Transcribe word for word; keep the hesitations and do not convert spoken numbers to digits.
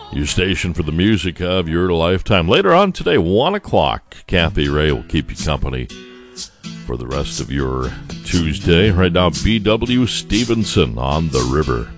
Your station for the music of your lifetime. Later on today, one o'clock, Kathy Ray will keep you company for the rest of your Tuesday. Right now, B W Stevenson on the River.